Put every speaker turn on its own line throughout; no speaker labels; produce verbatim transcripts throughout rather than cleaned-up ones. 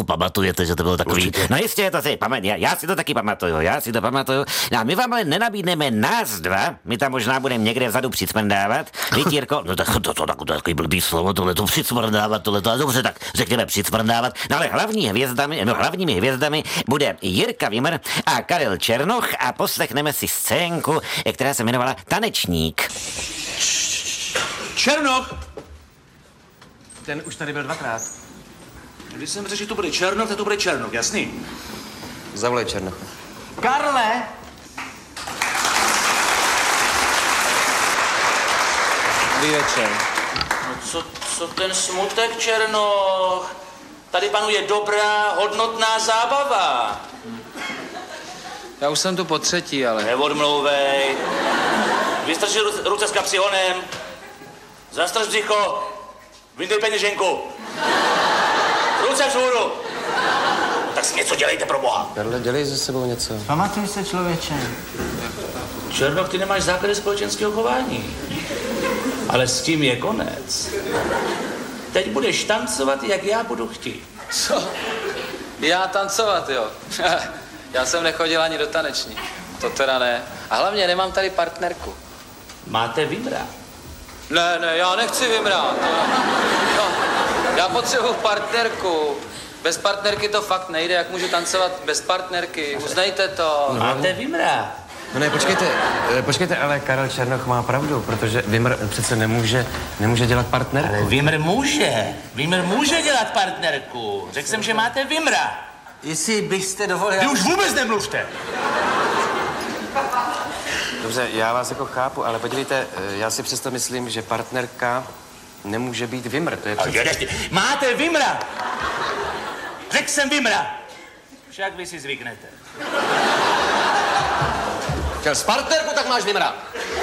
trochu pamatujete, že to bylo takový...
Určitě.
No jistě, to si pamat, já, já si to taky pamatuju, já si to pamatuju. No a my vám ale nenabídneme nás dva, my tam možná budeme někde vzadu přicmrdávat. Víte, Jirko, no tak to, to, to, to, to takový blbý slovo, tohle to přicmrdávat, tohle to, dobře, tak řekněme přicmrdávat. No ale hlavní hvězdami, no hlavními hvězdami bude Jirka Wimmer a Karel Černoch a poslechneme si scénku, která se jmenovala Tanečník.
Černoch!
Ten už tady byl dvakrát.
Když jsem řekl, že to bude Černoch, tak to bude Černoch, jasný?
Zavolej Černoch.
Karle!
Dobrý večer.
No co, co ten smutek, Černoch? Tady panuje dobrá, hodnotná zábava.
Já už jsem tu po třetí, ale...
Neodmlouvej. Vystrči ruce, ruce s kapsionem. Zastrč břicho. Vyndej peněženku. Ruce vzhůru. Tak si něco dělejte, pro boha.
Karle, dělej ze sebou něco.
Pamatuj se, člověče.
Černoch, ty nemáš základy společenského chování. Ale s tím je konec. Teď budeš tancovat, jak já budu chtít.
Co? Já tancovat, jo? Já jsem nechodil ani do taneční. To teda ne. A hlavně nemám tady partnerku.
Máte Wimmera.
Ne, ne, já nechci vymrát. No, já potřebuji partnerku. Bez partnerky to fakt nejde. Jak můžu tancovat bez partnerky? Uznejte to.
Máte Wimmera.
No ne, počkejte, eh, počkejte, ale Karel Černoch má pravdu, protože Wimmer přece nemůže, nemůže dělat partnerku.
Ale Wimmer může. Wimmer může dělat partnerku. Řekl jsem, že máte Wimmera.
Jestli byste dovolil...
Vy už vůbec nemluvte.
Dobře, já vás jako chápu, ale podívejte, eh, já si přesto myslím, že partnerka nemůže být Wimmer, to je
A
přece...
jedeš ty. Máte Wimmera. Řekl jsem Wimmera. Však vy si zvyknete.
Chtěl s partnerku, tak máš Wimmera.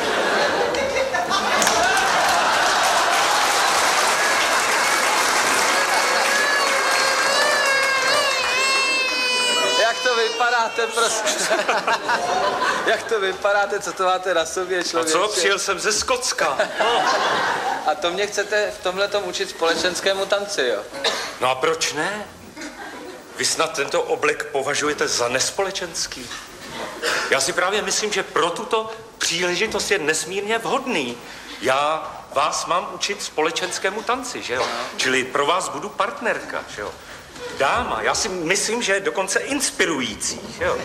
Jak to vypadáte, prostě? Jak to vypadáte, co to máte na sobě, člověče?
Co? Přijel jsem ze Skotska.
A to mě chcete v tomhletom učit společenskému tanci, jo?
No a proč ne? Vy snad tento oblek považujete za nespolečenský? Já si právě myslím, že pro tuto příležitost je nesmírně vhodný. Já vás mám učit společenskému tanci, že jo? Čili pro vás budu partnerka, že jo? Dáma, já si myslím, že je dokonce inspirující, že jo?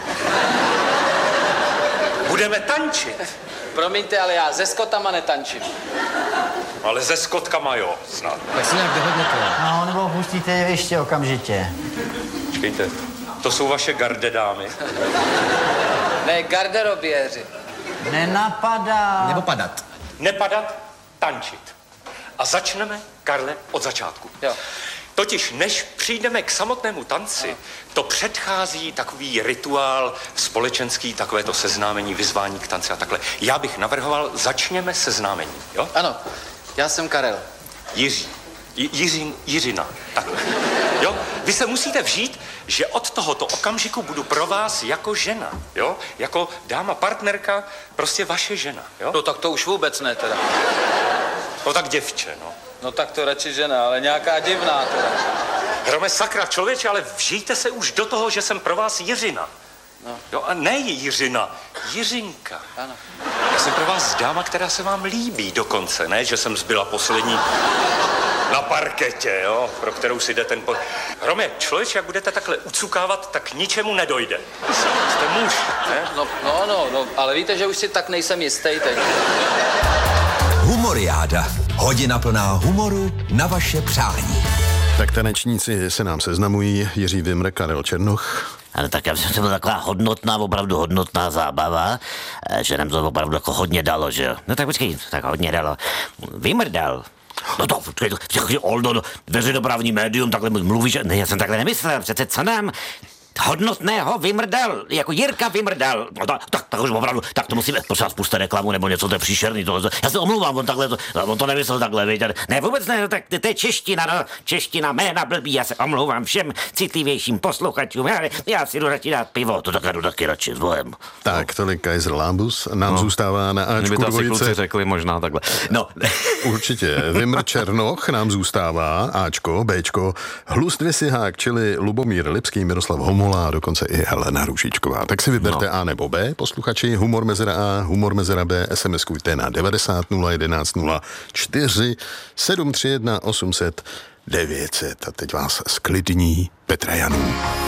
Budeme tančit.
Promiňte, ale já se Skotama netančím.
Ale se Skotkama jo, snad.
Tak si nějak dohodněte.
No, nebo pustíte je ještě okamžitě.
Počkejte, to jsou vaše gardedámy.
Ne, garderoběři.
Nenapadá.
Nebo padat.
Nepadat, tančit. A začneme, Karle, od začátku.
Jo.
Totiž než přijdeme k samotnému tanci, to předchází takový rituál společenský, takové to seznámení, vyzvání k tanci a takhle. Já bych navrhoval, začněme seznámení, jo?
Ano, já jsem Karel.
Jiří. J- Jiřin, Jiřina, takhle. Jo? Vy se musíte vžít, že od tohoto okamžiku budu pro vás jako žena, jo? Jako dáma, partnerka, prostě vaše žena, jo?
No tak to už vůbec ne teda.
No tak děvče, no.
No tak to radši žena, ale nějaká divná teda.
Hrome sakra, člověče, ale vžijte se už do toho, že jsem pro vás Jiřina.
No.
Jo, a ne Jiřina, Jiřinka.
Ano.
Já jsem pro vás dáma, která se vám líbí dokonce, ne, že jsem zbyla poslední na parketě, jo, pro kterou si jde ten po... Hrome, člověče, jak budete takhle ucukávat, tak k ničemu nedojde. Jste muž, ne?
No, no, no, no, ale víte, že už si tak nejsem jistý teď.
Humoriáda. Hodina plná humoru na vaše přání.
Tak tanečníci se nám seznamují. Jiří Wimmer, Karel Černoch.
Ale tak já myslím, že to byla taková hodnotná, opravdu hodnotná zábava, že nám to opravdu jako hodně dalo, že jo. No tak počkej, tak hodně dalo. Wimmer dal. No to, počkej, to, Oldo, no, veřejnoprávní médium, takhle mluvíš, ne, já jsem takhle nemyslel, přece co nám... hodnotného vymrdal, jako Jirka vymrdal. No tak, tak, tak už opravdu, tak to musíme, prosím vás, puste reklamu nebo něco, to je příšerný. To, já se omlouvám, on takhle, to, on to nemyslel takhle, víte. Ne, vůbec ne, tak to je čeština, no, čeština, jména blbý, já se omlouvám všem citlivějším posluchačům, já, já si jdu radši dát pivo, to tak jdu taky radši s bohem.
Tak, tolik Kaiser Lambus, nám no. zůstává na Ačku
Kdyby to asi
dvojice.
kluci řekli možná takhle. No.
Určitě, Vymr Černoch nám zůstává, Ačko, Bčko, Hlus Dvěsihák, čili Lubomír Lipský, Miroslav Homola a dokonce i Helena Růžičková. Tak si vyberte no. A nebo B, posluchači, humor mezera A, humor mezera B, SMSkujte na devadesát nula jedenáct nula čtyři sedm tři jedna osm set devět set. A teď vás sklidní Petra Janů.